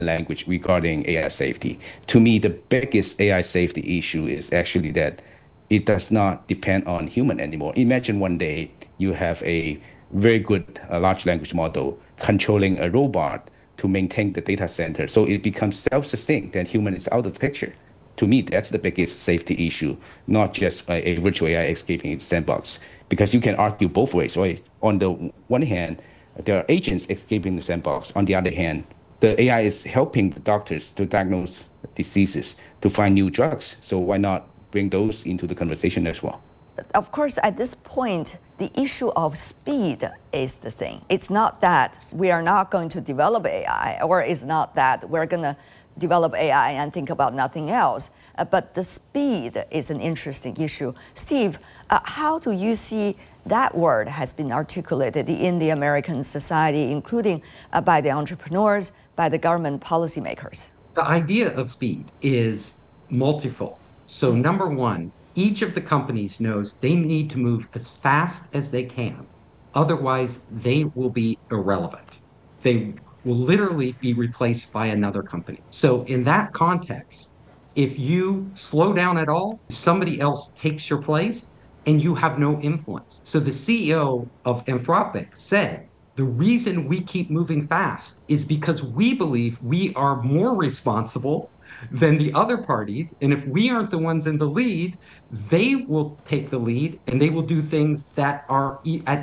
language regarding AI safety. To me, the biggest AI safety issue is actually that it does not depend on human anymore. Imagine one day you have a very good large language model controlling a robot to maintain the data center. So it becomes self-sustained, then human is out of the picture. To me, that's the biggest safety issue, not just a virtual AI escaping its sandbox. Because you can argue both ways, right? On the one hand, there are agents escaping the sandbox. On the other hand, the AI is helping the doctors to diagnose diseases, to find new drugs. So why not bring those into the conversation as well? Of course, at this point, the issue of speed is the thing. It's not that we are not going to develop AI, or it's not that we're going to develop AI and think about nothing else. But the speed is an interesting issue. Steve, how do you see that word has been articulated in the American society, including by the entrepreneurs, by the government policymakers? The idea of speed is multifold. So number one, each of the companies knows they need to move as fast as they can. Otherwise, they will be irrelevant. They will literally be replaced by another company. So in that context, if you slow down at all, somebody else takes your place and you have no influence. So the CEO of Anthropic said, the reason we keep moving fast is because we believe we are more responsible than the other parties. And if we aren't the ones in the lead, they will take the lead and they will do things that are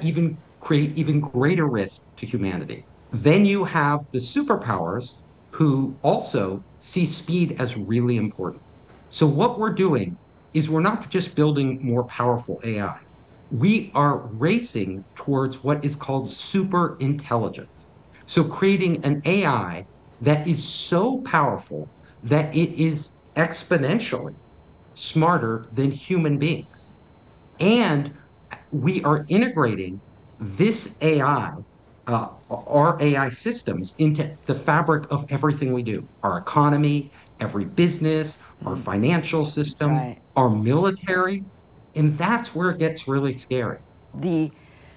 create even greater risk to humanity. Then you have the superpowers who also see speed as really important. So what we're doing is we're not just building more powerful AI. We are racing towards what is called super intelligence. So creating an AI that is so powerful that it is exponentially smarter than human beings. And we are integrating this AI, our AI systems, into the fabric of everything we do, our economy, every business, our financial system, Right. our military. And that's where it gets really scary. The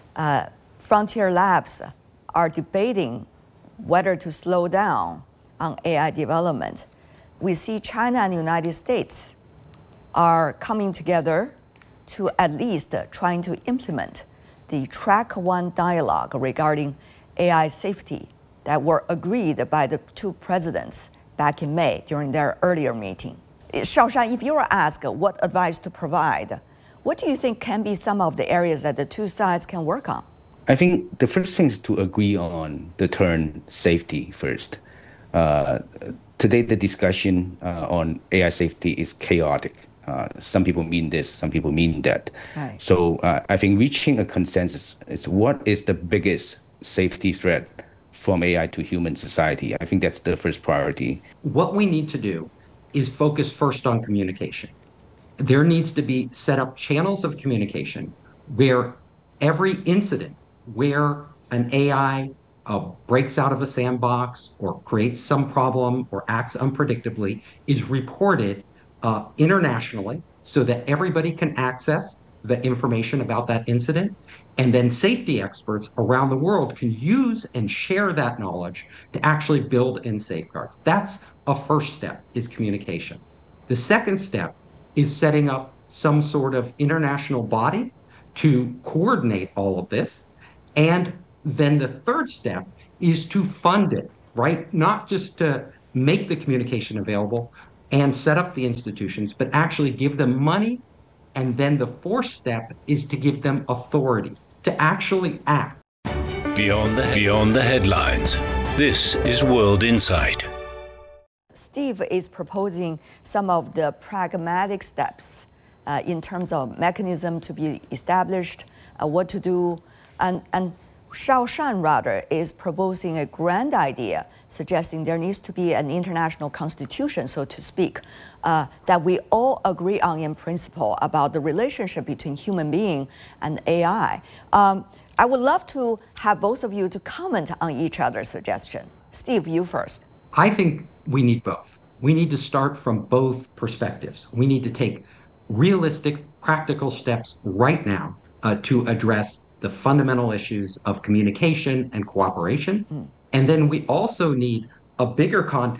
Frontier Labs are debating whether to slow down on AI development. We see China and the United States are coming together to at least trying to implement the Track One dialogue regarding AI safety that were agreed by the two presidents back in May during their earlier meeting. Shaoshan, if you were asked what advice to provide, what do you think can be some of the areas that the two sides can work on? I think the first thing is to agree on the term safety first. Today, the discussion on AI safety is chaotic. Some people mean this, some people mean that. Right. So I think reaching a consensus is what is the biggest safety threat from AI to human society. I think that's the first priority. What we need to do is focus first on communication. There needs to be set up channels of communication where every incident where an AI breaks out of a sandbox or creates some problem or acts unpredictably is reported internationally so that everybody can access the information about that incident. And then safety experts around the world can use and share that knowledge to actually build in safeguards. That's a first step, is communication. The second step is setting up some sort of international body to coordinate all of this. And then the third step is to fund it, right? Not just to make the communication available and set up the institutions, but actually give them money. And then the fourth step is to give them authority to actually act. Beyond the headlines, this is World Insight. Steve is proposing some of the pragmatic steps in terms of mechanism to be established, what to do, and Shaoshan rather is proposing a grand idea, suggesting there needs to be an international constitution, so to speak, that we all agree on in principle about the relationship between human being and AI. I would love to have both of you to comment on each other's suggestion. Steve, you first. I think we need both. We need to start from both perspectives. We need to take realistic, practical steps right now to address the fundamental issues of communication and cooperation. And then we also need a bigger context